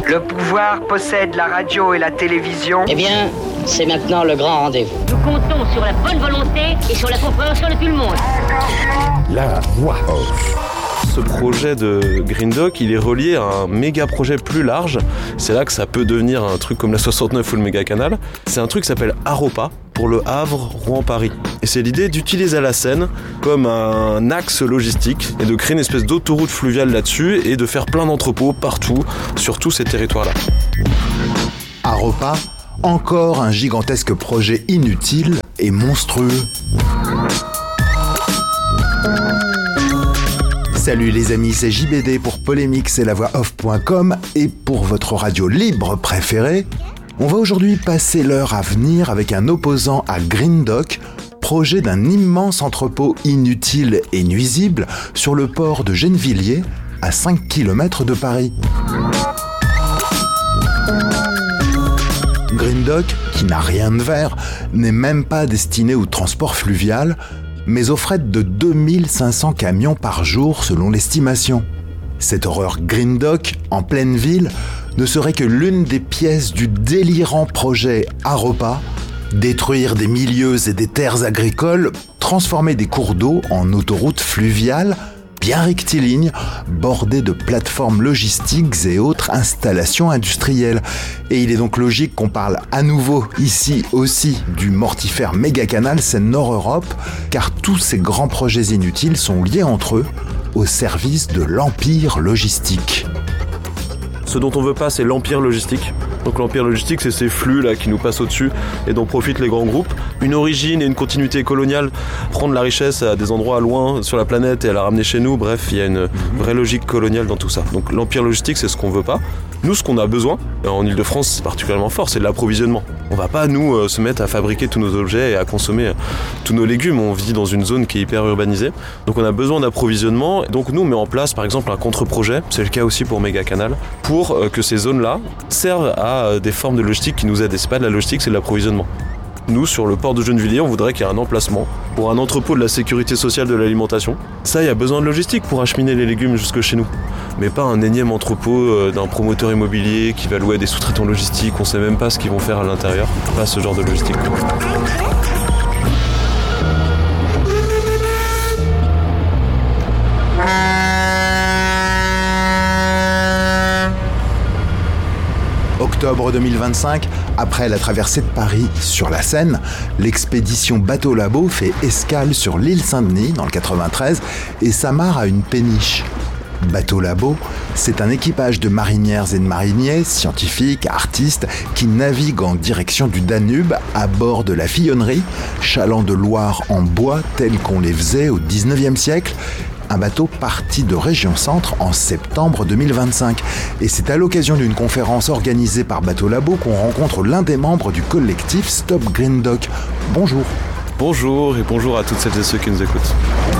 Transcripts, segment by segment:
Le pouvoir possède la radio et la télévision. Eh bien, c'est maintenant le grand rendez-vous. Nous comptons sur la bonne volonté et sur la compréhension de tout le monde. La voix off. Ce projet de Green Doc, il est relié à un méga projet plus large. C'est là que ça peut devenir un truc comme la 69 ou le méga canal. C'est un truc qui s'appelle Aropa pour le Havre, Rouen, Paris. Et c'est l'idée d'utiliser la Seine comme un axe logistique et de créer une espèce d'autoroute fluviale là-dessus et de faire plein d'entrepôts partout sur tous ces territoires-là. Aropa, encore un gigantesque projet inutile et monstrueux. Salut les amis, c'est JBD pour Polémique, c'est la voix off.com et pour votre radio libre préférée. On va aujourd'hui passer l'heure à venir avec un opposant à Green Doc, projet d'un immense entrepôt inutile et nuisible sur le port de Gennevilliers, à 5 km de Paris. Green Doc, qui n'a rien de vert, n'est même pas destiné au transport fluvial, mais au fret de 2500 camions par jour selon l'estimation. Cette horreur Green Doc, en pleine ville, ne serait que l'une des pièces du délirant projet Aropa, détruire des milieux et des terres agricoles, transformer des cours d'eau en autoroutes fluviales, bien rectilignes, bordées de plateformes logistiques et autres installations industrielles. Et il est donc logique qu'on parle à nouveau ici aussi du mortifère méga-canal Seine-Nord-Europe, car tous ces grands projets inutiles sont liés entre eux au service de l'empire logistique. Ce dont on veut pas, c'est l'empire logistique. Donc l'empire logistique, c'est ces flux là qui nous passent au-dessus et dont profitent les grands groupes. Une origine et une continuité coloniale, prendre la richesse à des endroits loin sur la planète et à la ramener chez nous. Bref, il y a une vraie logique coloniale dans tout ça. Donc l'empire logistique, c'est ce qu'on veut pas. Nous, ce qu'on a besoin, en Ile-de-France, c'est particulièrement fort, c'est de l'approvisionnement. On va pas, nous, se mettre à fabriquer tous nos objets et à consommer tous nos légumes. On vit dans une zone qui est hyper urbanisée. Donc on a besoin d'approvisionnement. Donc nous, on met en place, par exemple, un contre-projet, c'est le cas aussi pour Méga Canal, pour que ces zones-là servent à des formes de logistique qui nous aident. Et c'est pas de la logistique, c'est de l'approvisionnement. Nous, sur le port de Gennevilliers, on voudrait qu'il y ait un emplacement pour un entrepôt de la sécurité sociale de l'alimentation. Ça, il y a besoin de logistique pour acheminer les légumes jusque chez nous. Mais pas un énième entrepôt d'un promoteur immobilier qui va louer des sous-traitants logistiques, on sait même pas ce qu'ils vont faire à l'intérieur. Pas ce genre de logistique. Octobre 2025, après la traversée de Paris sur la Seine, l'expédition Bateau Labo fait escale sur l'île Saint-Denis, dans le 93, et s'amarre à une péniche. Bateau Labo, c'est un équipage de marinières et de mariniers, scientifiques, artistes, qui naviguent en direction du Danube à bord de la Fillonnerie, chaland de Loire en bois tel qu'on les faisait au 19e siècle, un bateau parti de Région Centre en septembre 2025. Et c'est à l'occasion d'une conférence organisée par Bateau Labo qu'on rencontre l'un des membres du collectif Stop Green Doc. Bonjour. Bonjour et bonjour à toutes celles et ceux qui nous écoutent.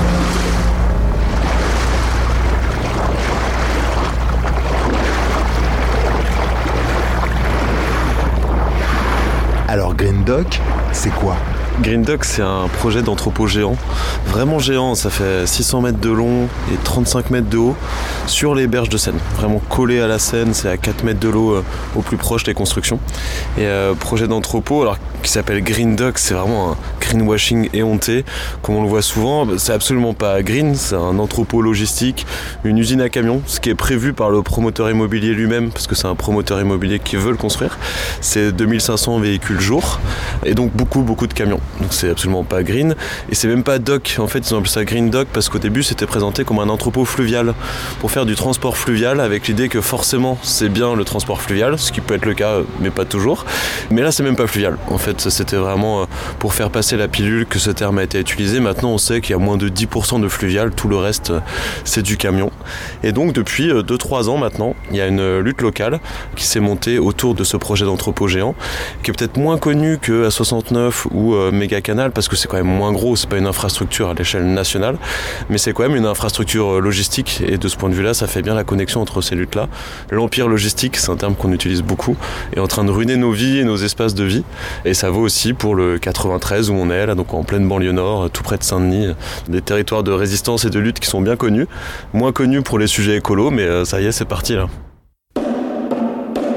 Alors Green Doc, c'est quoi ? Green Doc, c'est un projet d'entrepôt géant, vraiment géant, ça fait 600 mètres de long et 35 mètres de haut sur les berges de Seine, vraiment collé à la Seine, c'est à 4 mètres de l'eau au plus proche des constructions. Et projet d'entrepôt, alors qui s'appelle Green Doc, c'est vraiment un greenwashing éhonté, comme on le voit souvent, c'est absolument pas green, c'est un entrepôt logistique, une usine à camions, ce qui est prévu par le promoteur immobilier lui-même, parce que c'est un promoteur immobilier qui veut le construire, c'est 2500 véhicules jour, et donc beaucoup de camions. Donc c'est absolument pas green et c'est même pas doc. En fait ils ont appelé ça Green Doc parce qu'au début c'était présenté comme un entrepôt fluvial pour faire du transport fluvial avec l'idée que forcément c'est bien le transport fluvial, ce qui peut être le cas mais pas toujours. Mais là c'est même pas fluvial. En fait c'était vraiment pour faire passer la pilule que ce terme a été utilisé. Maintenant on sait qu'il y a moins de 10% de fluvial, tout le reste c'est du camion. Et donc depuis 2-3 ans maintenant il y a une lutte locale qui s'est montée autour de ce projet d'entrepôt géant qui est peut-être moins connu que A69 ou Méga Canal parce que c'est quand même moins gros, c'est pas une infrastructure à l'échelle nationale, mais c'est quand même une infrastructure logistique et de ce point de vue-là, ça fait bien la connexion entre ces luttes-là. L'empire logistique, c'est un terme qu'on utilise beaucoup, est en train de ruiner nos vies et nos espaces de vie et ça vaut aussi pour le 93 où on est là, donc en pleine banlieue nord, tout près de Saint-Denis, des territoires de résistance et de lutte qui sont bien connus, moins connus pour les sujets écolos, mais ça y est, c'est parti là.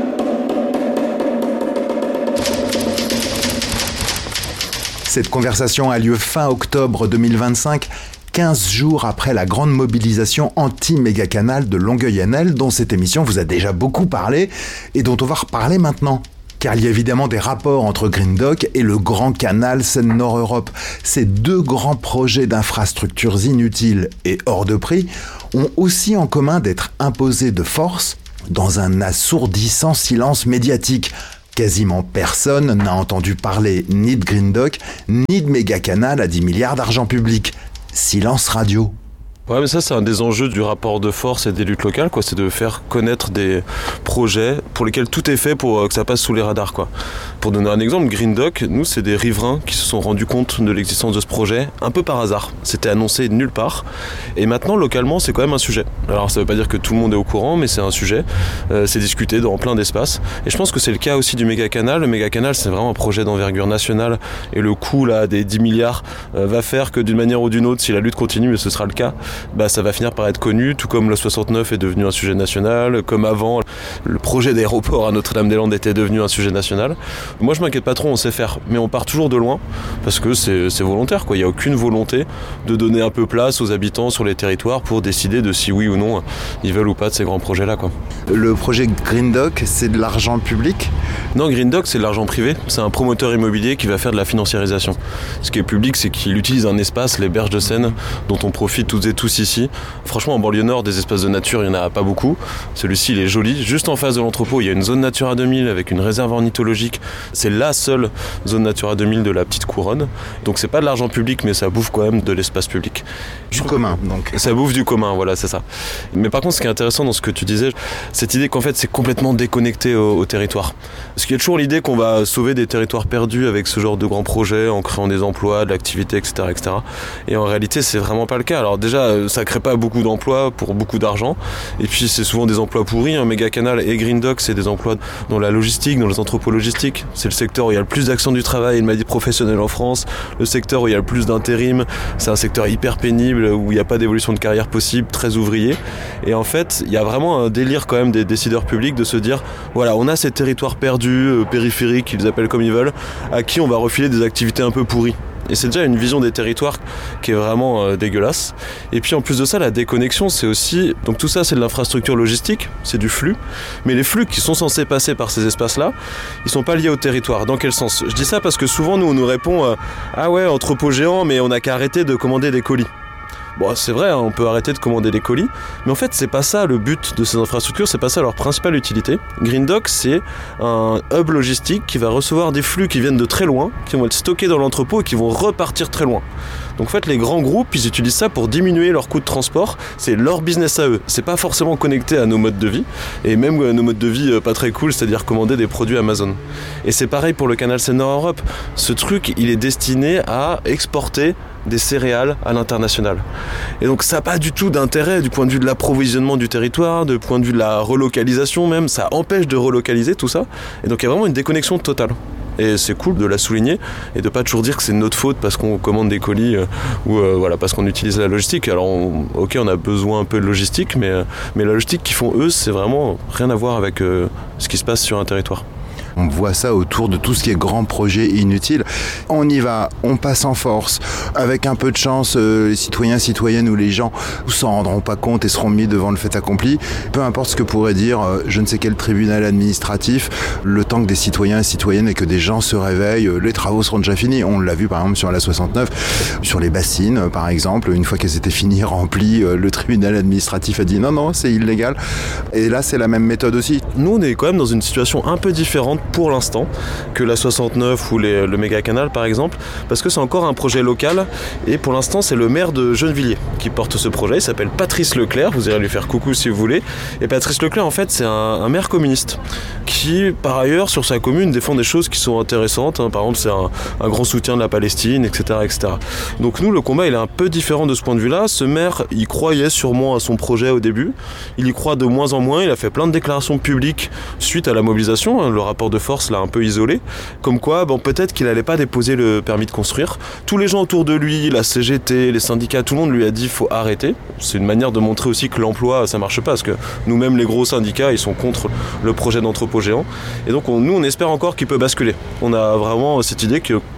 Cette conversation a lieu fin octobre 2025, 15 jours après la grande mobilisation anti-méga-canal de Longueuil-en-Elle, dont cette émission vous a déjà beaucoup parlé et dont on va reparler maintenant. Car il y a évidemment des rapports entre Green Dock et le grand canal Seine-Nord-Europe. Ces deux grands projets d'infrastructures inutiles et hors de prix ont aussi en commun d'être imposés de force dans un assourdissant silence médiatique. Quasiment personne n'a entendu parler ni de Green Dock, ni de méga-canal à 10 milliards d'argent public. Silence radio. Ouais, mais ça, c'est un des enjeux du rapport de force et des luttes locales, quoi. C'est de faire connaître des projets pour lesquels tout est fait pour que ça passe sous les radars, quoi. Pour donner un exemple, Green Dock, nous, c'est des riverains qui se sont rendus compte de l'existence de ce projet un peu par hasard. C'était annoncé de nulle part. Et maintenant, localement, c'est quand même un sujet. Alors, ça veut pas dire que tout le monde est au courant, mais c'est un sujet. C'est discuté dans plein d'espaces. Et je pense que c'est le cas aussi du méga-canal. Le méga-canal, c'est vraiment un projet d'envergure nationale. Et le coût, là, des 10 milliards va faire que d'une manière ou d'une autre, si la lutte continue, et ce sera le cas, ça va finir par être connu, tout comme le 69 est devenu un sujet national, comme avant, le projet d'aéroport à Notre-Dame-des-Landes était devenu un sujet national. Moi, je m'inquiète pas trop, on sait faire, mais on part toujours de loin, parce que c'est volontaire, quoi. Il n'y a aucune volonté de donner un peu place aux habitants sur les territoires pour décider de si oui ou non ils veulent ou pas de ces grands projets-là, quoi. Le projet Green Dock, c'est de l'argent public ? Non, Green Dock, c'est de l'argent privé. C'est un promoteur immobilier qui va faire de la financiarisation. Ce qui est public, c'est qu'il utilise un espace, les berges de Seine, dont on profite toutes et tous ici. Franchement, en banlieue nord, des espaces de nature, il n'y en a pas beaucoup. Celui-ci, il est joli. Juste en face de l'entrepôt, il y a une zone Natura 2000 avec une réserve ornithologique. C'est la seule zone Natura 2000 de la petite couronne. Donc c'est pas de l'argent public, mais ça bouffe quand même de l'espace public. Du commun, donc. Ça bouffe du commun, voilà, c'est ça. Mais par contre, ce qui est intéressant dans ce que tu disais, cette idée qu'en fait, c'est complètement déconnecté au territoire. Parce qu'il y a toujours l'idée qu'on va sauver des territoires perdus avec ce genre de grands projets, en créant des emplois, de l'activité, etc., etc. Et en réalité, c'est vraiment pas le cas. Alors déjà, ça crée pas beaucoup d'emplois pour beaucoup d'argent. Et puis, c'est souvent des emplois pourris. Méga-canal et Green Dock, c'est des emplois dans la logistique, dans les entrepôts logistiques. C'est le secteur où il y a le plus d'accidents du travail et de maladies professionnelles en France. Le secteur où il y a le plus d'intérim. C'est un secteur hyper pénible, où il n'y a pas d'évolution de carrière possible, très ouvrier. Et en fait, il y a vraiment un délire quand même des décideurs publics de se dire, voilà, on a ces territoires perdus, périphériques, ils appellent comme ils veulent, à qui on va refiler des activités un peu pourries. Et c'est déjà une vision des territoires qui est vraiment dégueulasse. Et puis en plus de ça, la déconnexion, c'est aussi... Donc tout ça, c'est de l'infrastructure logistique, c'est du flux. Mais les flux qui sont censés passer par ces espaces-là, ils sont pas liés au territoire. Dans quel sens ? Je dis ça parce que souvent, nous, on nous répond ah ouais, entrepôt géant, mais on n'a qu'à arrêter de commander des colis. Bon, c'est vrai, on peut arrêter de commander des colis, mais en fait, c'est pas ça le but de ces infrastructures, c'est pas ça leur principale utilité. Green Dock, c'est un hub logistique qui va recevoir des flux qui viennent de très loin, qui vont être stockés dans l'entrepôt et qui vont repartir très loin. Donc en fait, les grands groupes, ils utilisent ça pour diminuer leurs coûts de transport, c'est leur business à eux. C'est pas forcément connecté à nos modes de vie, et même nos modes de vie pas très cool, c'est-à-dire commander des produits Amazon. Et c'est pareil pour le canal Seine-Nord-Europe. Ce truc, il est destiné à exporter des céréales à l'international. Et donc ça n'a pas du tout d'intérêt du point de vue de l'approvisionnement du territoire, du point de vue de la relocalisation même, ça empêche de relocaliser tout ça. Et donc il y a vraiment une déconnexion totale. Et c'est cool de la souligner et de pas toujours dire que c'est notre faute parce qu'on commande des colis ou voilà, parce qu'on utilise la logistique. Alors ok, on a besoin un peu de logistique, mais la logistique qu'ils font eux, c'est vraiment rien à voir avec ce qui se passe sur un territoire. On voit ça autour de tout ce qui est grand projet inutile. On y va, on passe en force. Avec un peu de chance, les citoyens, citoyennes ou les gens s'en rendront pas compte et seront mis devant le fait accompli. Peu importe ce que pourrait dire je ne sais quel tribunal administratif, le temps que des citoyens et citoyennes et que des gens se réveillent, les travaux seront déjà finis. On l'a vu par exemple sur la 69, sur les bassines par exemple. Une fois qu'elles étaient finies, remplies, le tribunal administratif a dit non, c'est illégal. Et là, c'est la même méthode aussi. Nous, on est quand même dans une situation un peu différente pour l'instant que la 69 ou le méga-canal par exemple, parce que c'est encore un projet local et pour l'instant c'est le maire de Gennevilliers qui porte ce projet. Il s'appelle Patrice Leclerc, vous irez lui faire coucou si vous voulez. Et Patrice Leclerc en fait c'est un maire communiste qui par ailleurs sur sa commune défend des choses qui sont intéressantes, par exemple c'est un grand soutien de la Palestine, etc., etc. Donc nous le combat il est un peu différent de ce point de vue là. Ce maire il croyait sûrement à son projet au début, il y croit de moins en moins, il a fait plein de déclarations publiques suite à la mobilisation, le rapport de force l'a un peu isolé, comme quoi peut-être qu'il n'allait pas déposer le permis de construire. Tous les gens autour de lui, la CGT, les syndicats, tout le monde lui a dit faut arrêter. C'est une manière de montrer aussi que l'emploi ça marche pas, parce que nous-mêmes les gros syndicats ils sont contre le projet d'entrepôt géant. Et donc nous on espère encore qu'il peut basculer. On a vraiment cette idée que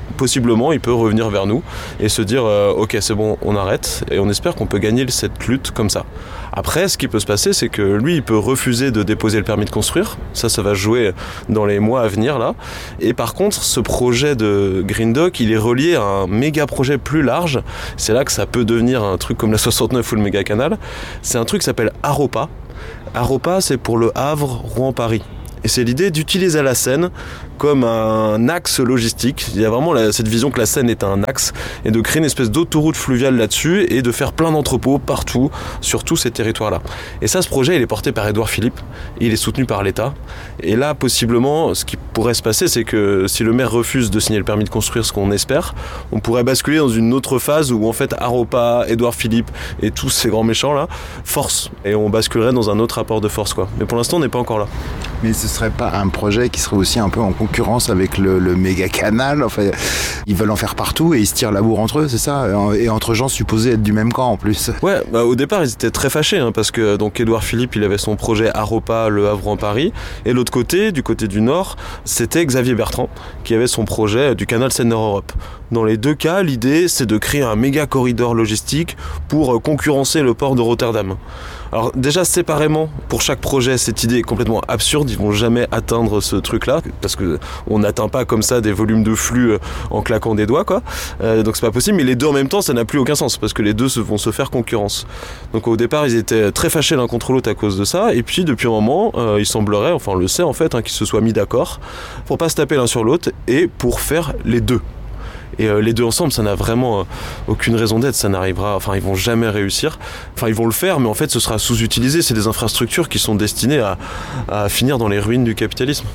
possiblement il peut revenir vers nous et se dire ok c'est bon, on arrête, et on espère qu'on peut gagner cette lutte comme ça. Après, ce qui peut se passer, c'est que lui, il peut refuser de déposer le permis de construire. Ça va jouer dans les mois à venir, là. Et par contre, ce projet de Green Dock, il est relié à un méga projet plus large. C'est là que ça peut devenir un truc comme la 69 ou le méga canal. C'est un truc qui s'appelle Haropa. Haropa, c'est pour le Havre, Rouen, Paris. Et c'est l'idée d'utiliser la Seine comme un axe logistique. Il y a vraiment cette vision que la Seine est un axe et de créer une espèce d'autoroute fluviale là-dessus et de faire plein d'entrepôts partout sur tous ces territoires-là. Et ça, ce projet, il est porté par Édouard Philippe. Il est soutenu par l'État. Et là, possiblement, ce qui pourrait se passer, c'est que si le maire refuse de signer le permis de construire, ce qu'on espère, on pourrait basculer dans une autre phase où en fait Haropa, Édouard Philippe et tous ces grands méchants-là forcent. Et on basculerait dans un autre rapport de force, quoi. Mais pour l'instant, on n'est pas encore là. Mais ce serait pas un projet qui serait aussi un peu en concurrence avec le méga canal? Enfin, ils veulent en faire partout et ils se tirent la bourre entre eux, c'est ça? Et entre gens supposés être du même camp en plus. Ouais, au départ ils étaient très fâchés parce que donc Édouard Philippe il avait son projet Haropa, le Havre en Paris, et l'autre côté, du côté du nord, c'était Xavier Bertrand qui avait son projet du canal Seine-Nord-Europe. Dans les deux cas, l'idée c'est de créer un méga corridor logistique pour concurrencer le port de Rotterdam. Alors déjà séparément, pour chaque projet, cette idée est complètement absurde, ils vont jamais atteindre ce truc-là, parce qu'on n'atteint pas comme ça des volumes de flux en claquant des doigts, quoi. Donc c'est pas possible, mais les deux en même temps, ça n'a plus aucun sens, parce que les deux vont se faire concurrence. Donc au départ, ils étaient très fâchés l'un contre l'autre à cause de ça, et puis depuis un moment, il semblerait, enfin on le sait en fait, qu'ils se soient mis d'accord pour pas se taper l'un sur l'autre, et pour faire les deux. Et les deux ensemble, ça n'a vraiment aucune raison d'être, ça n'arrivera, enfin ils vont jamais réussir, enfin ils vont le faire, mais en fait ce sera sous-utilisé, c'est des infrastructures qui sont destinées à finir dans les ruines du capitalisme.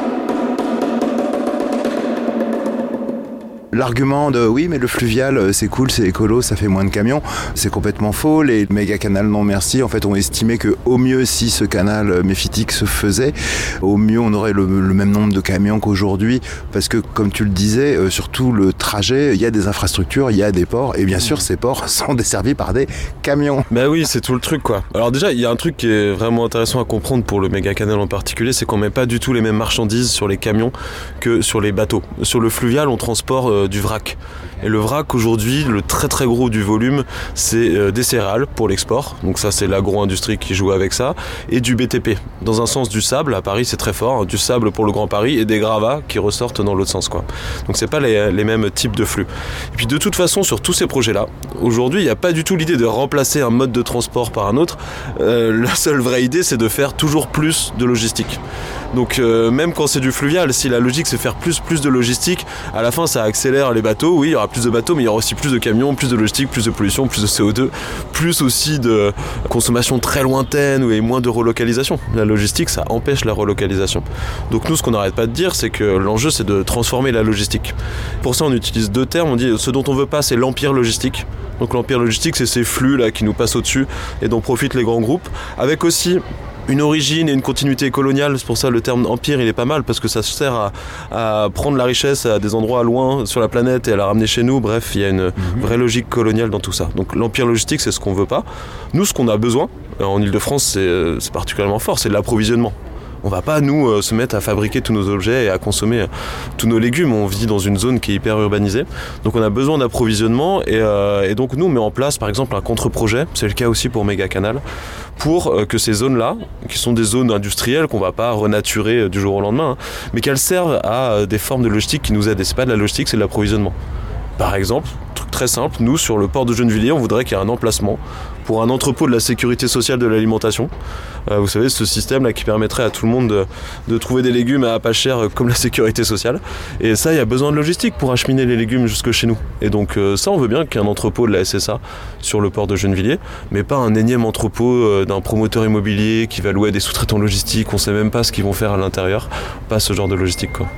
L'argument de oui mais le fluvial c'est cool, c'est écolo, ça fait moins de camions, c'est complètement faux. Les méga canals non merci en fait ont estimé que au mieux si ce canal méphitique se faisait, au mieux on aurait le même nombre de camions qu'aujourd'hui, parce que comme tu le disais, sur tout le trajet il y a des infrastructures, il y a des ports, et bien sûr ces ports sont desservis par des camions. Bah oui, c'est tout le truc quoi. Alors déjà il y a un truc qui est vraiment intéressant à comprendre pour le méga canal en particulier, c'est qu'on met pas du tout les mêmes marchandises sur les camions que sur les bateaux. Sur le fluvial on transporte du vrac. Et le vrac aujourd'hui, le très très gros du volume, c'est des céréales pour l'export. Donc ça c'est l'agro-industrie qui joue avec ça. Et du BTP. Dans un sens du sable, à Paris c'est très fort, du sable pour le Grand Paris et des gravats qui ressortent dans l'autre sens, quoi. Donc c'est pas les mêmes types de flux. Et puis de toute façon sur tous ces projets-là, aujourd'hui il n'y a pas du tout l'idée de remplacer un mode de transport par un autre. La seule vraie idée c'est de faire toujours plus de logistique. Donc même quand c'est du fluvial, si la logique c'est faire plus de logistique, à la fin ça accélère les bateaux, oui il y aura plus de bateaux mais il y aura aussi plus de camions, plus de logistique, plus de pollution, plus de CO2, plus aussi de consommation très lointaine et moins de relocalisation. La logistique ça empêche la relocalisation. Donc nous ce qu'on n'arrête pas de dire c'est que l'enjeu c'est de transformer la logistique. Pour ça on utilise deux termes, on dit ce dont on veut pas c'est l'empire logistique. Donc l'empire logistique c'est ces flux là qui nous passent au-dessus et dont profitent les grands groupes, avec aussi une origine et une continuité coloniale. C'est pour ça le terme empire il est pas mal, parce que ça sert à prendre la richesse à des endroits loin sur la planète et à la ramener chez nous. Bref, il y a une vraie logique coloniale dans tout ça. Donc l'empire logistique c'est ce qu'on veut pas. Nous ce qu'on a besoin en Ile-de-France c'est particulièrement fort, c'est de l'approvisionnement. On va pas nous se mettre à fabriquer tous nos objets et à consommer tous nos légumes. On vit dans une zone qui est hyper urbanisée. Donc on a besoin d'approvisionnement et donc nous on met en place par exemple un contre-projet, c'est le cas aussi pour Méga Canal, pour que ces zones-là, qui sont des zones industrielles qu'on va pas renaturer du jour au lendemain, mais qu'elles servent à des formes de logistique qui nous aident. Et c'est pas de la logistique, c'est de l'approvisionnement. Par exemple, truc très simple, nous sur le port de Gennevilliers, on voudrait qu'il y ait un emplacement pour un entrepôt de la sécurité sociale de l'alimentation. Vous savez, ce système-là qui permettrait à tout le monde de trouver des légumes à pas cher comme la sécurité sociale. Et ça, il y a besoin de logistique pour acheminer les légumes jusque chez nous. Et donc ça, on veut bien qu'il y ait un entrepôt de la SSA sur le port de Gennevilliers, mais pas un énième entrepôt d'un promoteur immobilier qui va louer à des sous-traitants logistiques, on sait même pas ce qu'ils vont faire à l'intérieur. Pas ce genre de logistique, quoi.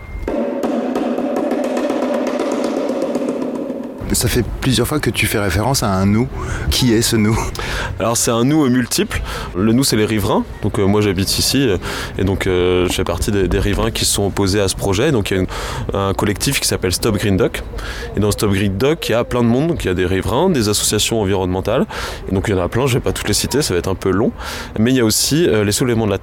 Ça fait plusieurs fois que tu fais référence à un nous. Qui est ce nous ? Alors c'est un nous multiple. Le nous c'est les riverains. Donc moi j'habite ici et donc je fais partie des riverains qui se sont opposés à ce projet. Donc il y a un collectif qui s'appelle Stop Green Dock. Et dans Stop Green Dock il y a plein de monde. Donc il y a des riverains, des associations environnementales. Et donc il y en a plein, je vais pas toutes les citer, ça va être un peu long. Mais il y a aussi les Soulèvements de la Terre.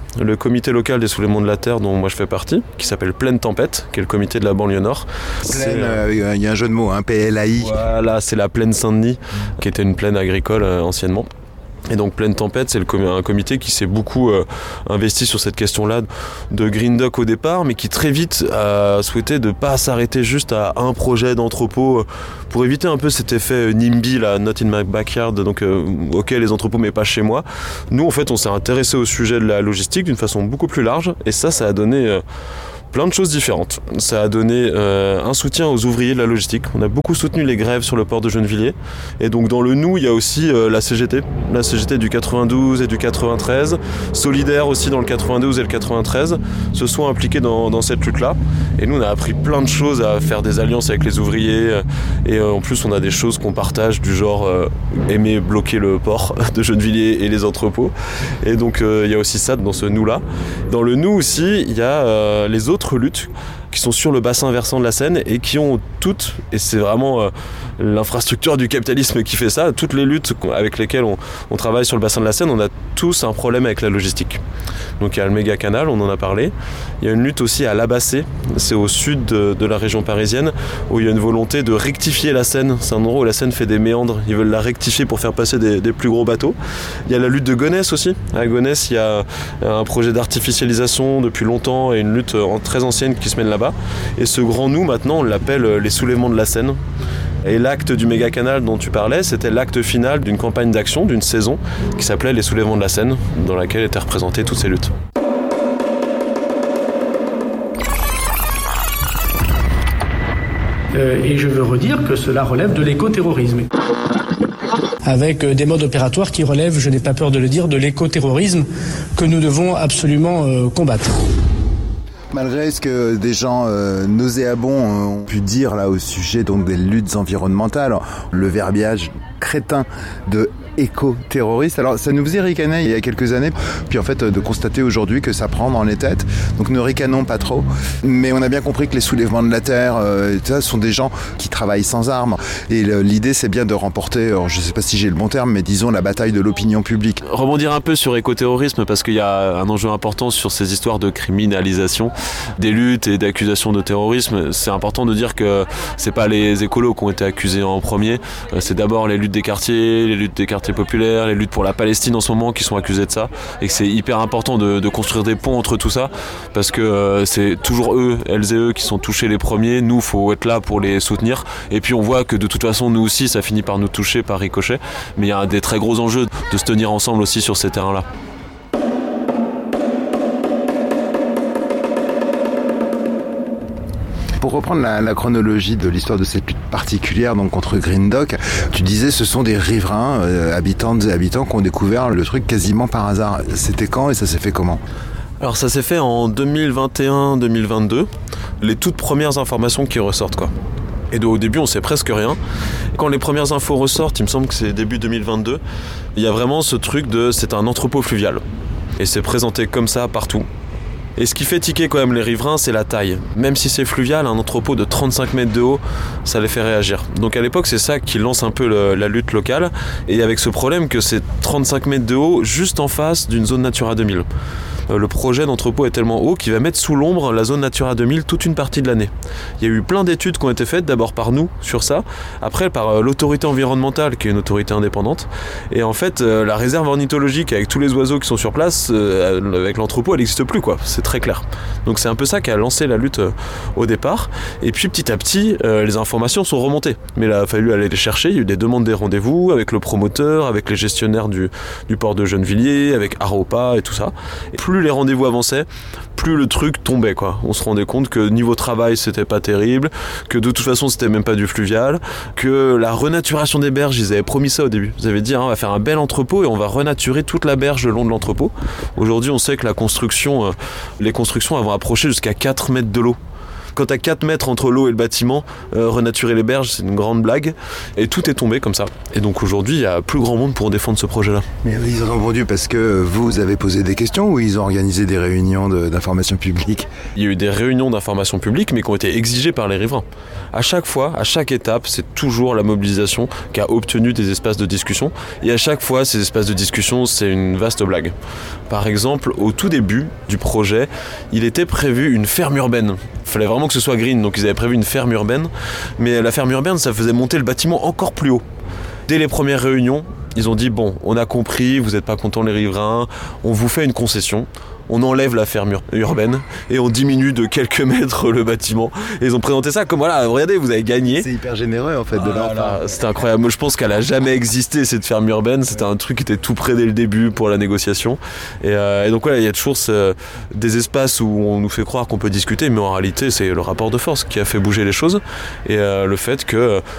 le comité local des soulèvements de la terre dont moi je fais partie, qui s'appelle Plaine Tempête, qui est le comité de la banlieue nord. Il y a un jeu de mots, PLAI. Voilà, c'est la plaine Saint-Denis, qui était une plaine agricole anciennement. Et donc Plaine Tempête, c'est un comité qui s'est beaucoup investi sur cette question-là de Green Dock au départ, mais qui très vite a souhaité de ne pas s'arrêter juste à un projet d'entrepôt pour éviter un peu cet effet NIMBY, là, not in my backyard, donc ok les entrepôts mais pas chez moi. Nous en fait on s'est intéressé au sujet de la logistique d'une façon beaucoup plus large et ça a donné plein de choses différentes. Ça a donné un soutien aux ouvriers de la logistique. On a beaucoup soutenu les grèves sur le port de Gennevilliers. Et donc dans le nous, il y a aussi la CGT du 92 et du 93. Solidaire aussi dans le 92 et le 93 se sont impliqués dans cette lutte-là. Et nous, on a appris plein de choses à faire des alliances avec les ouvriers. Et en plus, on a des choses qu'on partage du genre aimer bloquer le port de Gennevilliers et les entrepôts. Et donc il y a aussi ça dans ce nous-là. Dans le nous aussi, il y a les autres luttes qui sont sur le bassin versant de la Seine et qui ont toutes, et c'est vraiment l'infrastructure du capitalisme qui fait ça, toutes les luttes avec lesquelles on travaille sur le bassin de la Seine, on a tous un problème avec la logistique. Donc il y a le méga canal, on en a parlé. Il y a une lutte aussi à l'Abassé, c'est au sud de la région parisienne, où il y a une volonté de rectifier la Seine. C'est un endroit où la Seine fait des méandres, ils veulent la rectifier pour faire passer des plus gros bateaux. Il y a la lutte de Gonesse aussi. À Gonesse, il y a un projet d'artificialisation depuis longtemps et une lutte très ancienne qui se mène là-bas. Et ce grand nous, maintenant, on l'appelle les soulèvements de la Seine. Et l'acte du méga canal dont tu parlais, c'était l'acte final d'une campagne d'action, d'une saison, qui s'appelait les soulèvements de la Seine, dans laquelle étaient représentées toutes ces luttes. Et je veux redire que cela relève de l'écoterrorisme. Avec des modes opératoires qui relèvent, je n'ai pas peur de le dire, de l'écoterrorisme que nous devons absolument combattre. Malgré ce que des gens nauséabonds ont pu dire là au sujet donc des luttes environnementales, le verbiage crétin de éco-terroriste. Alors ça nous faisait ricaner il y a quelques années, puis en fait de constater aujourd'hui que ça prend dans les têtes. Donc ne ricanons pas trop, mais on a bien compris que les soulèvements de la terre, ça sont des gens qui travaillent sans armes. Et l'idée c'est bien de remporter, alors, je ne sais pas si j'ai le bon terme, mais disons la bataille de l'opinion publique. Rebondir un peu sur écoterrorisme parce qu'il y a un enjeu important sur ces histoires de criminalisation des luttes et d'accusations de terrorisme. C'est important de dire que c'est pas les écolos qui ont été accusés en premier, c'est d'abord les luttes des quartiers populaires, les luttes pour la Palestine en ce moment qui sont accusées de ça, et que c'est hyper important de construire des ponts entre tout ça parce que c'est toujours elles et eux qui sont touchés les premiers. Nous, faut être là pour les soutenir, et puis on voit que de toute façon nous aussi ça finit par nous toucher par ricochet, mais il y a des très gros enjeux de se tenir ensemble aussi sur ces terrains-là. Pour reprendre la chronologie de l'histoire de cette lutte particulière donc contre Green Dock, tu disais ce sont des riverains, habitantes et habitants qui ont découvert le truc quasiment par hasard. C'était quand et ça s'est fait comment ? Alors ça s'est fait en 2021-2022, les toutes premières informations qui ressortent quoi. Et au début on sait presque rien. Quand les premières infos ressortent, il me semble que c'est début 2022, il y a vraiment ce truc c'est un entrepôt fluvial. Et c'est présenté comme ça partout. Et ce qui fait tiquer quand même les riverains, c'est la taille. Même si c'est fluvial, un entrepôt de 35 mètres de haut, ça les fait réagir. Donc à l'époque, c'est ça qui lance un peu la lutte locale. Et avec ce problème que c'est 35 mètres de haut, juste en face d'une zone Natura 2000. Le projet d'entrepôt est tellement haut qu'il va mettre sous l'ombre la zone Natura 2000 toute une partie de l'année. Il y a eu plein d'études qui ont été faites, d'abord par nous sur ça, après par l'autorité environnementale qui est une autorité indépendante. Et en fait, la réserve ornithologique avec tous les oiseaux qui sont sur place, avec l'entrepôt, elle n'existe plus quoi. C'est très clair. Donc c'est un peu ça qui a lancé la lutte au départ. Et puis petit à petit, les informations sont remontées. Mais il a fallu aller les chercher. Il y a eu des demandes des rendez-vous avec le promoteur, avec les gestionnaires du port de Gennevilliers, avec Aropa et tout ça. Et plus les rendez-vous avançaient, plus le truc tombait quoi. On se rendait compte que niveau travail c'était pas terrible, que de toute façon c'était même pas du fluvial, que la renaturation des berges, ils avaient promis ça au début. Ils avaient dit on va faire un bel entrepôt et on va renaturer toute la berge le long de l'entrepôt. Aujourd'hui on sait que les constructions elles vont approcher jusqu'à 4 mètres de l'eau. Quand t'as 4 mètres entre l'eau et le bâtiment, renaturer les berges, c'est une grande blague. Et tout est tombé comme ça. Et donc aujourd'hui, il y a plus grand monde pour défendre ce projet-là. Mais ils ont répondu parce que vous avez posé des questions ou ils ont organisé des réunions d'information publique? Il y a eu des réunions d'information publique, mais qui ont été exigées par les riverains. À chaque fois, à chaque étape, c'est toujours la mobilisation qui a obtenu des espaces de discussion. Et à chaque fois, ces espaces de discussion, c'est une vaste blague. Par exemple, au tout début du projet, il était prévu une ferme urbaine. Il fallait vraiment que ce soit green, donc ils avaient prévu une ferme urbaine. Mais la ferme urbaine, ça faisait monter le bâtiment encore plus haut. Dès les premières réunions, ils ont dit « Bon, on a compris, vous n'êtes pas contents les riverains, on vous fait une concession. » On enlève la ferme urbaine et on diminue de quelques mètres le bâtiment. Et ils ont présenté ça comme voilà, regardez, vous avez gagné. C'est hyper généreux en fait de leur part. C'était incroyable. Moi, je pense qu'elle a jamais existé cette ferme urbaine. C'était un truc qui était tout prêt dès le début pour la négociation. Et donc voilà, il y a toujours des espaces où on nous fait croire qu'on peut discuter, mais en réalité, c'est le rapport de force qui a fait bouger les choses et le fait que